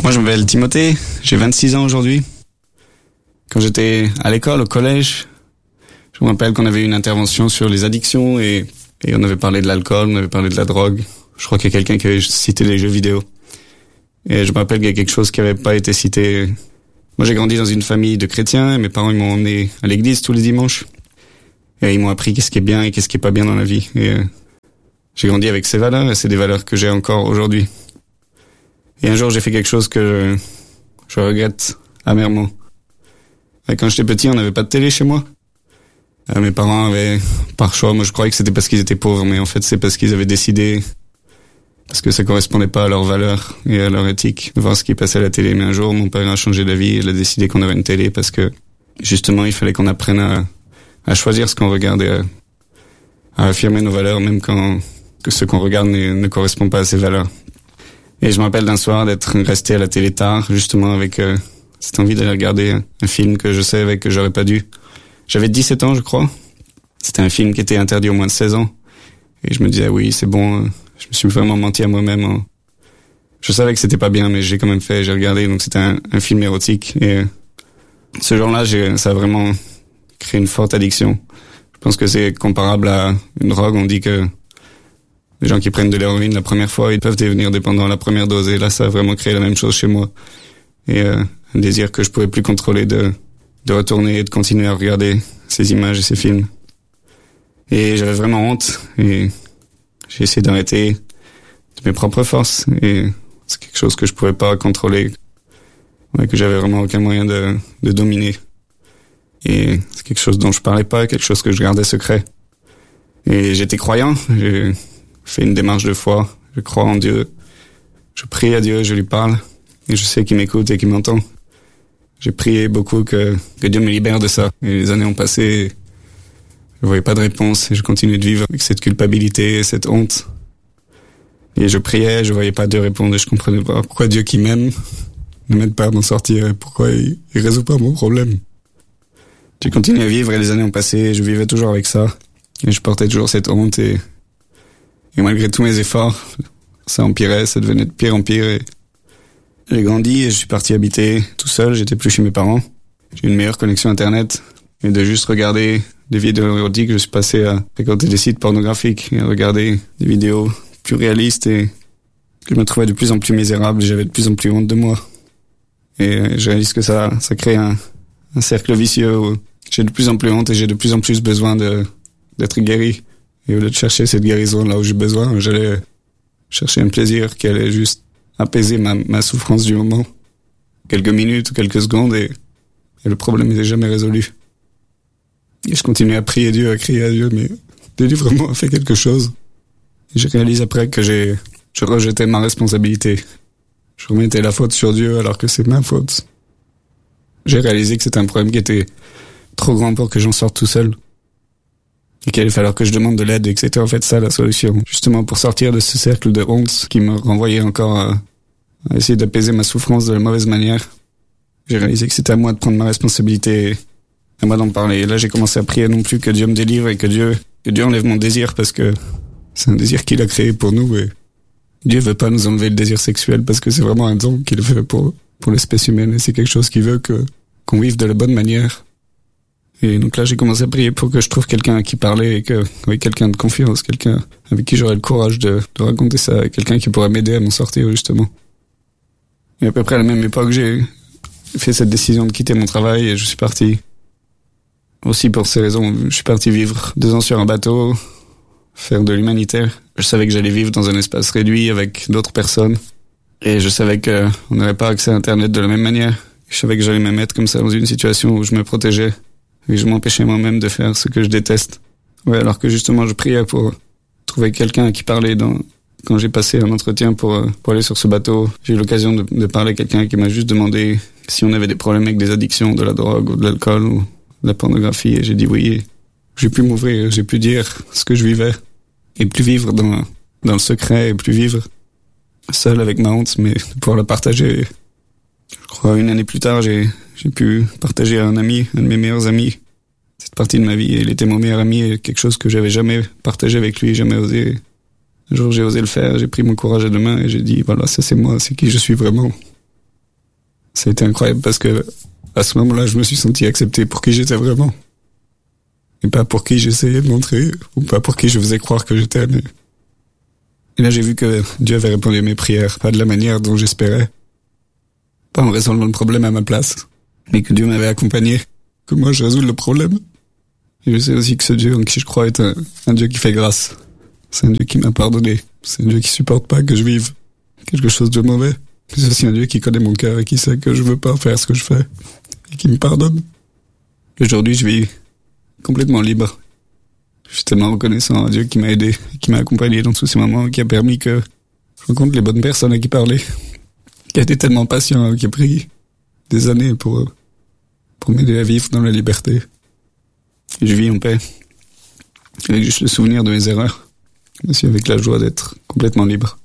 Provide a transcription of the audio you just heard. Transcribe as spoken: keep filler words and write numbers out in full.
Moi, je m'appelle Timothée, j'ai vingt-six ans aujourd'hui. Quand j'étais à l'école, au collège, je me rappelle qu'on avait eu une intervention sur les addictions et, et on avait parlé de l'alcool, on avait parlé de la drogue. Je crois qu'il y a quelqu'un qui avait cité les jeux vidéo. Et je me rappelle qu'il y a quelque chose qui n'avait pas été cité. Moi, j'ai grandi dans une famille de chrétiens et mes parents ils m'ont emmené à l'église tous les dimanches. Et ils m'ont appris qu'est-ce qui est bien et qu'est-ce qui est pas bien dans la vie. Et euh, j'ai grandi avec ces valeurs et c'est des valeurs que j'ai encore aujourd'hui. Et un jour, j'ai fait quelque chose que je, je regrette amèrement. Et quand j'étais petit, on n'avait pas de télé chez moi. Euh, mes parents avaient, par choix, moi je croyais que c'était parce qu'ils étaient pauvres, mais en fait c'est parce qu'ils avaient décidé, parce que ça correspondait pas à leurs valeurs et à leur éthique, de voir ce qui passait à la télé. Mais un jour, mon père a changé d'avis, il a décidé qu'on aurait une télé parce que, justement, il fallait qu'on apprenne à, à choisir ce qu'on regarde et à, à affirmer nos valeurs, même quand que ce qu'on regarde ne, ne correspond pas à ces valeurs. Et je me rappelle d'un soir d'être resté à la télé tard, justement avec euh, cette envie d'aller regarder un, un film que je savais que j'aurais pas dû. J'avais dix-sept ans, je crois. C'était un film qui était interdit au moins de seize ans. Et je me disais, oui, c'est bon. Euh, je me suis vraiment menti à moi-même. Hein. Je savais que c'était pas bien, mais j'ai quand même fait, j'ai regardé. Donc c'était un, un film érotique. Et euh, ce jour-là, j'ai, ça a vraiment créé une forte addiction. Je pense que c'est comparable à une drogue. On dit que les gens qui prennent de l'héroïne la première fois, ils peuvent devenir dépendants à la première dose. Et là, ça a vraiment créé la même chose chez moi. Et euh, un désir que je pouvais plus contrôler de, de retourner et de continuer à regarder ces images et ces films. Et j'avais vraiment honte. Et j'ai essayé d'arrêter de mes propres forces. Et c'est quelque chose que je pouvais pas contrôler. Ouais, que j'avais vraiment aucun moyen de, de dominer. Et c'est quelque chose dont je parlais pas, quelque chose que je gardais secret. Et j'étais croyant. J'ai fait une démarche de foi. Je crois en Dieu. Je prie à Dieu, je lui parle. Et je sais qu'il m'écoute et qu'il m'entend. J'ai prié beaucoup que, que Dieu me libère de ça. Et les années ont passé. Je voyais pas de réponse. Et je continuais de vivre avec cette culpabilité et cette honte. Et je priais, je voyais pas Dieu répondre. Et je comprenais pas pourquoi Dieu qui m'aime ne m'aide pas à m'en sortir. Et pourquoi il, il résout pas mon problème. J'ai continué à vivre et les années ont passé. Et je vivais toujours avec ça. Et je portais toujours cette honte et Et malgré tous mes efforts, ça empirait, ça devenait de pire en pire. Et j'ai grandi et je suis parti habiter tout seul, j'étais plus chez mes parents. J'ai une meilleure connexion Internet. Et de juste regarder des vidéos érotiques, je suis passé à fréquenter des sites pornographiques et à regarder des vidéos plus réalistes. Et je me trouvais de plus en plus misérable et j'avais de plus en plus honte de moi. Et je réalise que ça, ça crée un, un cercle vicieux où j'ai de plus en plus honte et j'ai de plus en plus besoin de, d'être guéri. Et au lieu de chercher cette guérison là où j'ai besoin, j'allais chercher un plaisir qui allait juste apaiser ma, ma souffrance du moment. Quelques minutes ou quelques secondes et, et le problème n'était jamais résolu. Et je continuais à prier Dieu, à crier à Dieu, mais Dieu vraiment a fait quelque chose. Et je réalise après que j'ai, je rejetais ma responsabilité. Je remettais la faute sur Dieu alors que c'est ma faute. J'ai réalisé que c'était un problème qui était trop grand pour que j'en sorte tout seul. Et qu'il allait falloir que je demande de l'aide et que c'était en fait ça la solution. Justement pour sortir de ce cercle de honte qui me renvoyait encore à, à essayer d'apaiser ma souffrance de la mauvaise manière. J'ai réalisé que c'était à moi de prendre ma responsabilité et à moi d'en parler. Et là j'ai commencé à prier non plus que Dieu me délivre et que Dieu, que Dieu enlève mon désir parce que c'est un désir qu'il a créé pour nous et Dieu veut pas nous enlever le désir sexuel parce que c'est vraiment un don qu'il veut pour, pour l'espèce humaine et c'est quelque chose qu'il veut que, qu'on vive de la bonne manière. Et donc là, j'ai commencé à prier pour que je trouve quelqu'un à qui parler et que, oui, quelqu'un de confiance, quelqu'un avec qui j'aurais le courage de, de raconter ça, et quelqu'un qui pourrait m'aider à m'en sortir, justement. Et à peu près à la même époque, j'ai fait cette décision de quitter mon travail et je suis parti. Aussi pour ces raisons, je suis parti vivre deux ans sur un bateau, faire de l'humanitaire. Je savais que j'allais vivre dans un espace réduit avec d'autres personnes. Et je savais qu'on n'avait pas accès à Internet de la même manière. Je savais que j'allais me mettre comme ça dans une situation où je me protégeais. Et je m'empêchais moi-même de faire ce que je déteste. Ouais, alors que justement, je priais pour trouver quelqu'un à qui parler dans... Quand j'ai passé un entretien pour, pour aller sur ce bateau, j'ai eu l'occasion de, de parler à quelqu'un qui m'a juste demandé si on avait des problèmes avec des addictions, de la drogue ou de l'alcool ou de la pornographie. Et j'ai dit oui. Et j'ai pu m'ouvrir, j'ai pu dire ce que je vivais. Et plus vivre dans, dans le secret, et plus vivre seul avec ma honte, mais de pouvoir la partager. Je crois une année plus tard, j'ai, j'ai pu partager à un ami, un de mes meilleurs amis, cette partie de ma vie. Et il était mon meilleur ami et quelque chose que j'avais jamais partagé avec lui, jamais osé. Un jour, j'ai osé le faire, j'ai pris mon courage à deux mains et j'ai dit, voilà, ça c'est moi, c'est qui je suis vraiment. Ça a été incroyable parce que à ce moment-là, je me suis senti accepté pour qui j'étais vraiment. Et pas pour qui j'essayais de montrer, ou pas pour qui je faisais croire que j'étais aimé. Et là, j'ai vu que Dieu avait répondu à mes prières, pas de la manière dont j'espérais. Pas en résolvant le problème à ma place, mais que Dieu m'avait accompagné, que moi je résous le problème. Et je sais aussi que ce Dieu en qui je crois est un, un Dieu qui fait grâce. C'est un Dieu qui m'a pardonné. C'est un Dieu qui supporte pas que je vive quelque chose de mauvais. C'est aussi un Dieu qui connaît mon cœur et qui sait que je veux pas faire ce que je fais. Et qui me pardonne. Aujourd'hui, je vis complètement libre. Je suis tellement reconnaissant à Dieu qui m'a aidé, qui m'a accompagné dans tous ces moments, qui a permis que je rencontre les bonnes personnes à qui parler. Qui a été tellement patient, qui a pris des années pour, pour m'aider à vivre dans la liberté. Et je vis en paix. Avec juste le souvenir de mes erreurs. Mais aussi avec la joie d'être complètement libre.